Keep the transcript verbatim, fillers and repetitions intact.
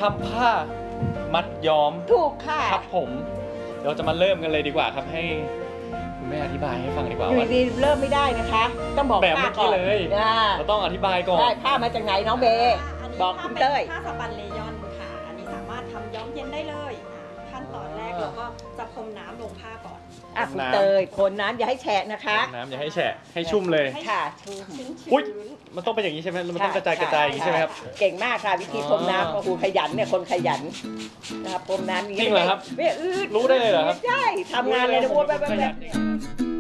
ำผ้ามัดย้อมถูกค่ะครับผมเราจะมาเริ่มกันเลยดีกว่าครับให้คุณแม่อธิบายให้ฟังดีกว่าอยู่ว่าดีๆเริ่มไม่ได้นะคะต้องบอกแบบเมื่อกี้เลยอ่าเราต้องอธิบายก่อนได้ผ้ามาจากไหนน้องเบย์บอกคุณเต้ยผ้าสปันเลยอนค่ะ อันนี้สามารถทำย้อมเย็นได้เลยขั้นตอนแรกเราก็จะพรมน้ำลงผ้าก่อนอ่ะคุณเตยคนน้ำอย่าให้แฉะนะคะน้ำอย่าให้แฉะให้ชุ่มเลยค่ะชื้นอุ๊ย มันต้องเป็นอย่างนี้ใช่ไหมมันต้องกระจายกระจายอย่างนี้ใช่ไหมครับเก่งมากค่ะวิธีพรมน้ำอ๋อโอ้โหขยันเนี่ยคนขยันนะครับพรมน้ำอย่างนี้จริงเหรอครับไม่อืดรู้ได้เลยเหรอครับใช่ทำงานเลยนะพูดไปไปขยันจริง